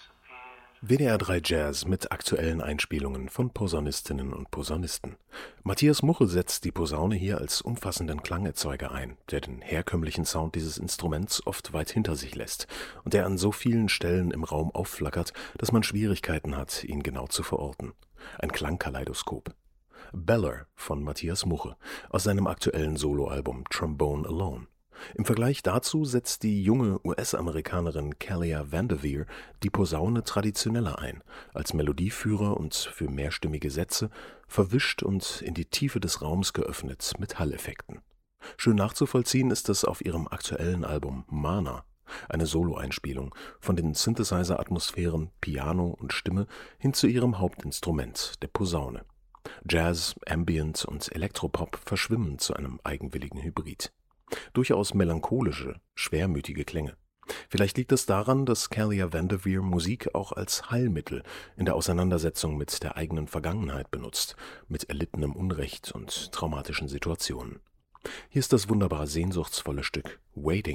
WDR 3 Jazz mit aktuellen Einspielungen von Posaunistinnen und Posaunisten. Matthias Muche setzt die Posaune hier als umfassenden Klangerzeuger ein, der den herkömmlichen Sound dieses Instruments oft weit hinter sich lässt und der an so vielen Stellen im Raum aufflackert, dass man Schwierigkeiten hat, ihn genau zu verorten. Ein Klangkaleidoskop. Beller von Matthias Muche aus seinem aktuellen Soloalbum Trombone Alone. Im Vergleich dazu setzt die junge US-Amerikanerin Kalia Vanderveer die Posaune traditioneller ein, als Melodieführer und für mehrstimmige Sätze, verwischt und in die Tiefe des Raums geöffnet mit Halleffekten. Schön nachzuvollziehen ist es auf ihrem aktuellen Album Mana, eine Soloeinspielung von den Synthesizer-Atmosphären Piano und Stimme hin zu ihrem Hauptinstrument, der Posaune. Jazz, Ambient und Elektropop verschwimmen zu einem eigenwilligen Hybrid. Durchaus melancholische, schwermütige Klänge. Vielleicht liegt es daran, dass Kalia Vanderveer Musik auch als Heilmittel in der Auseinandersetzung mit der eigenen Vergangenheit benutzt, mit erlittenem Unrecht und traumatischen Situationen. Hier ist das wunderbar sehnsuchtsvolle Stück Waiting